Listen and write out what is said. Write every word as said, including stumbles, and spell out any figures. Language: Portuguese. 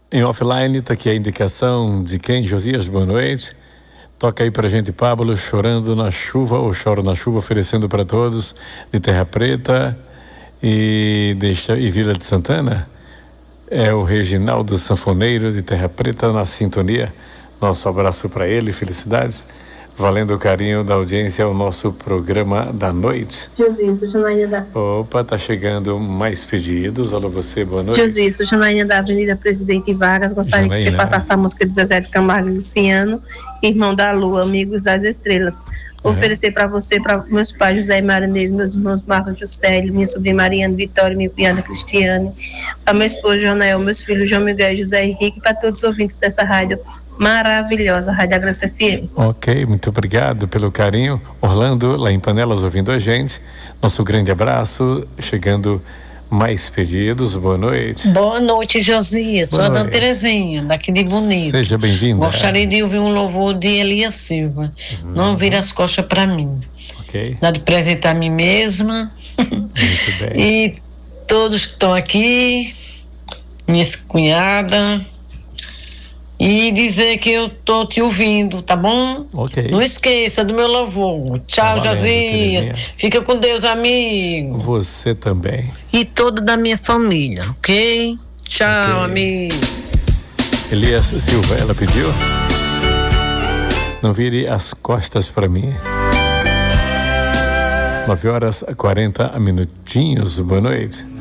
Em offline, tá aqui a indicação de quem? Josias, boa noite. Toca aí pra gente, Pablo, Chorando na Chuva, ou Choro na Chuva, oferecendo para todos de Terra Preta e, deixa, e Vila de Santana. É o Reginaldo Sanfoneiro de Terra Preta na sintonia. Nosso abraço para ele, felicidades. Valendo o carinho da audiência ao nosso programa da noite. Josias, Janaína da... Opa, tá chegando mais pedidos. Alô, você, boa noite. Josias, Janaína da Avenida Presidente Vargas. Gostaria Janaína. que você passasse a música de Zezé de Camargo e Luciano, Irmão da Lua, Amigos das Estrelas. Vou uhum. oferecer para você, para meus pais José e Marinês, meus irmãos Marcos Juscelio, minha sobrinha Mariana Vitória, minha cunhada Cristiane, para meu esposo Jonael, meus filhos João Miguel e José Henrique, para todos os ouvintes dessa rádio maravilhosa, Rádio Graça F M. Ok, muito obrigado pelo carinho. Orlando, lá em Panelas, ouvindo a gente. Nosso grande abraço. Chegando mais pedidos. Boa noite. Boa noite, Josias. Sou a Dona Terezinha, daqui de Bonito. Seja bem-vinda. Gostaria de ouvir um louvor de Elias Silva. Uhum. Não vira as costas para mim. Ok. Dá de presente a mim mesma. Muito bem. E todos que estão aqui, minha cunhada. E dizer que eu tô te ouvindo, tá bom? Ok. Não esqueça do meu louvor. Tchau, tá Josias. Fica com Deus, amigo. Você também. E toda da minha família, ok? Tchau, okay. amigo. Elias Silva, ela pediu? Não vire as costas para mim. nove horas e quarenta minutinhos, boa noite.